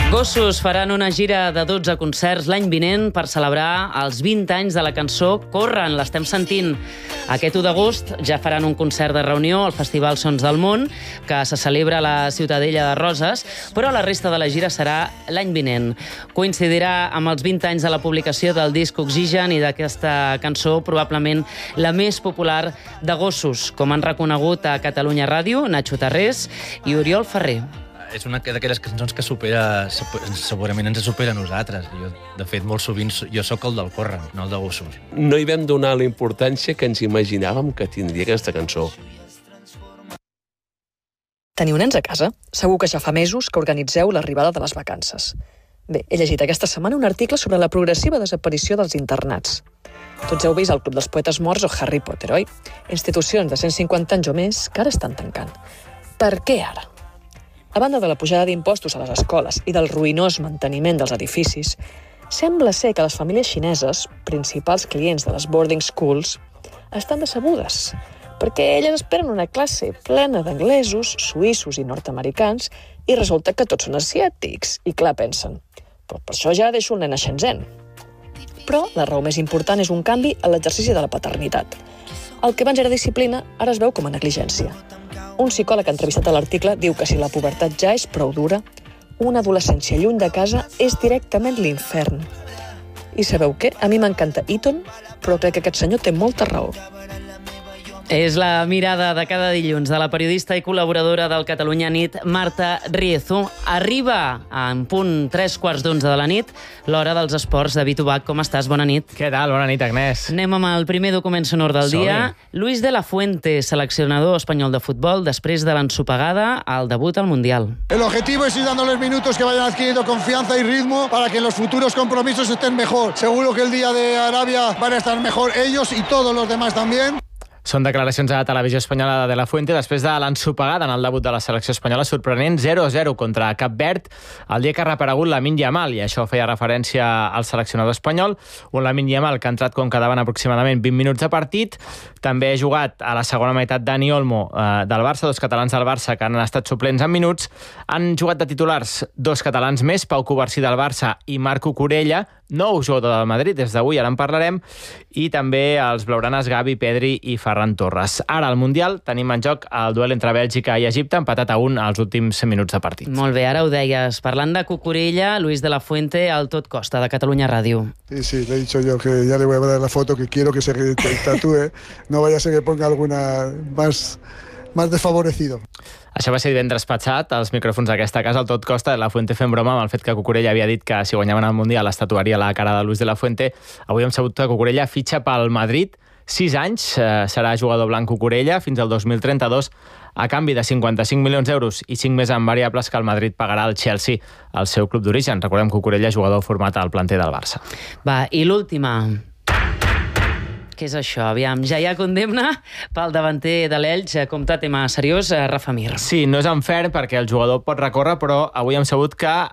Gossos faran una gira de 12 concerts l'any vinent per celebrar els 20 anys de la cançó Corren, l'estem sentint. Aquest 1 d'agost ja faran un concert de reunió al Festival Sons del Món, que se celebra a la Ciutadella de Roses, però la resta de la gira serà l'any vinent. Coincidirà amb els 20 anys de la publicació del disc Oxigen i d'aquesta cançó, probablement la més popular de Gossos, com han reconegut a Catalunya Ràdio, Nacho Tarrés i Oriol Ferrer. És una d'aquelles cançons que segurament ens supera a nosaltres. Jo, de fet, molt sovint jo sóc el del Corren, no el de Gossos. No hi vam donar la importància que ens imaginàvem que tindria aquesta cançó. Teniu nens a casa? Segur que ja fa mesos que organitzeu l'arribada de les vacances. Bé, he llegit aquesta setmana un article sobre la progressiva desaparició dels internats. Tots heu vist el Club dels Poetes Morts o Harry Potter, oi? Institucions de 150 anys o més que ara estan tancant. Per què ara? A banda de la pujada d'impostos a les escoles i del ruïnós manteniment dels edificis, sembla ser que les famílies xineses, principals clients de les boarding schools, estan decebudes, perquè elles esperen una classe plena d'anglesos, suïssos i nord-americans i resulta que tots són asiàtics. I clar, pensen, però per això ja deixo el nen a Shenzhen. Però la raó més important és un canvi a l'exercici de la paternitat. El que abans era disciplina, ara es veu com a negligència. Un psicòleg entrevistat a l'article diu que si la pubertat ja és prou dura, una adolescència lluny de casa és directament l'infern. I sabeu què? A mi m'encanta Eton, però crec que aquest senyor té molta raó. És la mirada de cada dilluns de la periodista i col·laboradora del Catalunya Nit, Marta Riezo. Arriba en punt 3:15 de la nit, l'hora dels esports. David Ubach, com estàs? Bona nit. Què tal? Bona nit, Agnès. Anem amb el primer document sonor del dia. Luis de la Fuente, seleccionador espanyol de futbol, després de l'ensopegada al debut al Mundial. El objetivo es ir dándoles minutos que vayan adquiriendo confianza y ritmo para que en los futuros compromisos estén mejor. Seguro que el día de Arabia van a estar mejor ellos y todos los demás también. Són declaracions a la televisió espanyola de la Fuente després de l'ensopegada en el debut de la selecció espanyola sorprenent 0-0 contra Cap Verd el dia que ha reaparegut Lamine Yamal, i això feia referència al seleccionador espanyol, un Lamine Yamal que ha entrat com quedaven aproximadament 20 minuts de partit. També ha jugat a la segona meitat Dani Olmo del Barça, dos catalans del Barça que han estat suplents en minuts. Han jugat de titulars dos catalans més, Pau Covarsí del Barça i Marco Corella, nou jugador del Madrid, des d'avui, ara en parlarem, i també els blaugranes Gavi, Pedri i Ferran Torres. Ara, al Mundial, tenim en joc el duel entre Bèlgica i Egipte, empatat a 1 als últims minuts de partit. Molt bé, ara ho deies. Parlant de Cucurella, Luis de la Fuente, al Tot Costa, de Catalunya Ràdio. Sí, le he dicho yo que ya le voy a dar la foto, que quiero que se tatúe, no vaya a ser que ponga alguna más desfavorecido. Això va ser divendres passat, als micròfons d'aquesta casa, al Tot Costa, de la Fuente fent broma amb el fet que Cucurella havia dit que si guanyaven el Mundial es tatuaria la cara de Luis de la Fuente. Avui hem sabut que Cucurella fitxa pel Madrid, 6 anys, serà jugador blanc Cucurella fins al 2032, a canvi de 55 milions d'euros i 5 més en variables que el Madrid pagarà al Chelsea, el seu club d'origen. Recordem que Cucurella, jugador format al planter del Barça. Va, i l'última. Què és això? Aviam, ja hi ha condemna pel davanter de l'Elx, compte tema seriós, Rafa Mir. Sí, no és en ferm perquè el jugador pot recórrer, però avui hem sabut que